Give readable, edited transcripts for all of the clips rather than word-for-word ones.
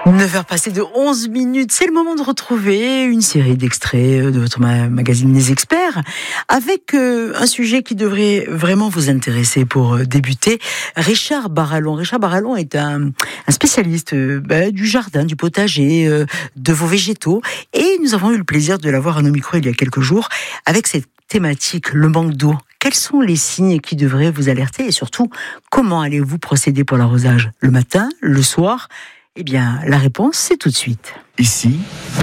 9h passées de 11 minutes, c'est le moment de retrouver une série d'extraits de votre magazine Les Experts avec un sujet qui devrait vraiment vous intéresser pour débuter. Richard Barallon. Richard Barallon est un spécialiste du jardin, du potager, de vos végétaux, et nous avons eu le plaisir de l'avoir à nos micros il y a quelques jours avec cette thématique, le manque d'eau. Quels sont les signes qui devraient vous alerter et surtout, comment allez-vous procéder pour l'arrosage? Le matin, le soir? Eh bien, la réponse, c'est tout de suite. Ici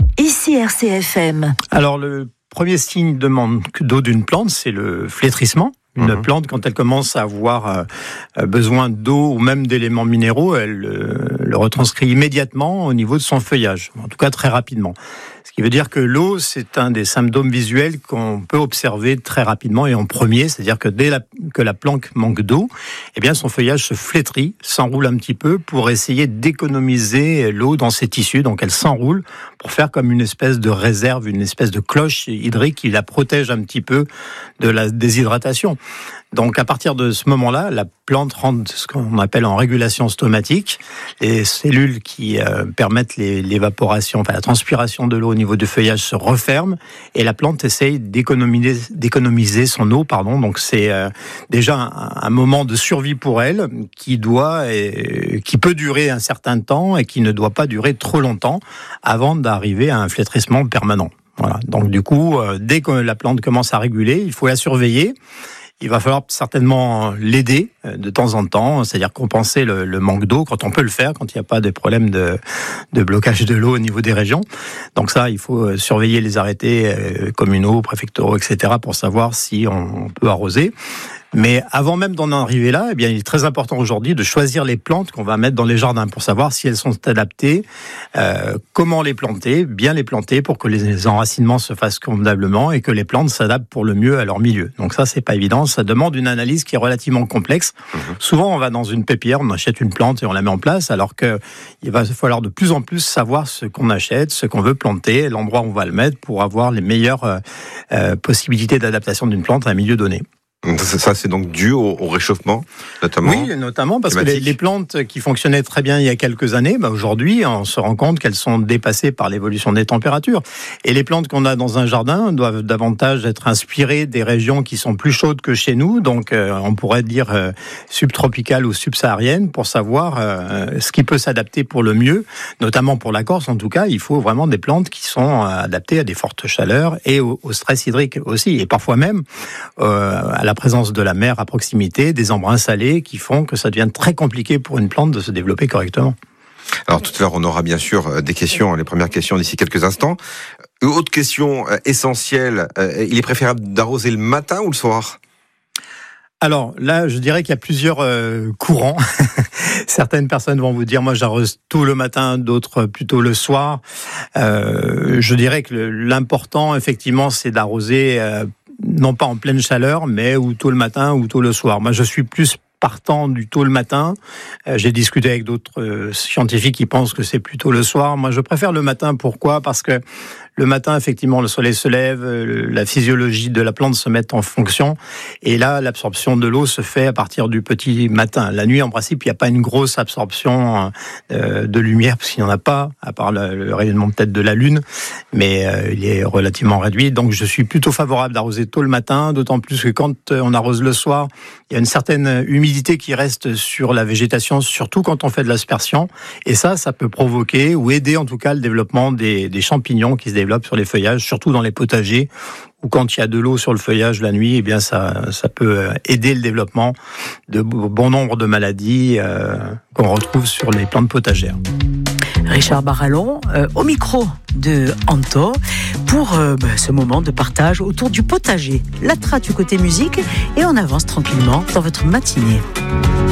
RCFM. Alors, le premier signe de manque d'eau d'une plante, c'est le flétrissement. Une plante, quand elle commence à avoir besoin d'eau ou même d'éléments minéraux, elle le retranscrit immédiatement au niveau de son feuillage, en tout cas très rapidement. Ce qui veut dire que l'eau, c'est un des symptômes visuels qu'on peut observer très rapidement et en premier, c'est-à-dire que dès que la plante manque d'eau, eh bien son feuillage se flétrit, s'enroule un petit peu pour essayer d'économiser l'eau dans ses tissus. Donc elle s'enroule pour faire comme une espèce de réserve, une espèce de cloche hydrique qui la protège un petit peu de la déshydratation. Donc à partir de ce moment-là, la plante rentre ce qu'on appelle en régulation stomatique. Les cellules qui permettent l'évaporation, enfin la transpiration de l'eau au niveau du feuillage se referment et la plante essaye d'économiser son eau. Donc c'est déjà un moment de survie pour elle qui peut durer un certain temps et qui ne doit pas durer trop longtemps avant d'arriver à un flétrissement permanent. Voilà. Donc du coup, dès que la plante commence à réguler, il faut la surveiller. Il va falloir certainement l'aider de temps en temps, c'est-à-dire compenser le manque d'eau quand on peut le faire, quand il n'y a pas de problème de blocage de l'eau au niveau des régions. Donc ça, il faut surveiller les arrêtés communaux, préfectoraux, etc. pour savoir si on peut arroser. Mais avant même d'en arriver là, eh bien, il est très important aujourd'hui de choisir les plantes qu'on va mettre dans les jardins pour savoir si elles sont adaptées, comment les planter, bien les planter pour que les enracinements se fassent convenablement et que les plantes s'adaptent pour le mieux à leur milieu. Donc ça, c'est pas évident. Ça demande une analyse qui est relativement complexe. Souvent, on va dans une pépinière, on achète une plante et on la met en place, alors que il va falloir de plus en plus savoir ce qu'on achète, ce qu'on veut planter, l'endroit où on va le mettre pour avoir les meilleures possibilités d'adaptation d'une plante à un milieu donné. Ça, c'est donc dû au réchauffement, notamment. Oui, notamment parce que les plantes qui fonctionnaient très bien il y a quelques années, aujourd'hui, on se rend compte qu'elles sont dépassées par l'évolution des températures. Et les plantes qu'on a dans un jardin doivent davantage être inspirées des régions qui sont plus chaudes que chez nous, donc on pourrait dire subtropicales ou subsahariennes, pour savoir ce qui peut s'adapter pour le mieux, notamment pour la Corse. En tout cas, il faut vraiment des plantes qui sont adaptées à des fortes chaleurs et au stress hydrique aussi, et parfois même à la présence de la mer à proximité, des embruns salés qui font que ça devient très compliqué pour une plante de se développer correctement. Alors tout à l'heure, on aura bien sûr des questions, les premières questions d'ici quelques instants. Autre question essentielle, il est préférable d'arroser le matin ou le soir ? Alors là, je dirais qu'il y a plusieurs courants. Certaines personnes vont vous dire, moi j'arrose tout le matin, d'autres plutôt le soir. Je dirais que l'important, effectivement, c'est d'arroser non pas en pleine chaleur, mais ou tôt le matin ou tôt le soir. Moi, je suis plus partant du tôt le matin. J'ai discuté avec d'autres scientifiques qui pensent que c'est plutôt le soir. Moi, je préfère le matin. Pourquoi ? Parce que le matin, effectivement, le soleil se lève, la physiologie de la plante se met en fonction, et là, l'absorption de l'eau se fait à partir du petit matin. La nuit, en principe, il n'y a pas une grosse absorption de lumière, parce qu'il n'y en a pas, à part le rayonnement peut-être de la lune, mais il est relativement réduit. Donc, je suis plutôt favorable d'arroser tôt le matin, d'autant plus que quand on arrose le soir, il y a une certaine humidité qui reste sur la végétation, surtout quand on fait de l'aspersion, et ça peut provoquer, ou aider en tout cas, le développement des champignons qui se développent sur les feuillages, surtout dans les potagers, où quand il y a de l'eau sur le feuillage la nuit, eh bien ça peut aider le développement de bon nombre de maladies qu'on retrouve sur les plantes potagères. Richard Barallon, au micro de Anto, pour ce moment de partage autour du potager. La trace du côté musique, et on avance tranquillement dans votre matinée.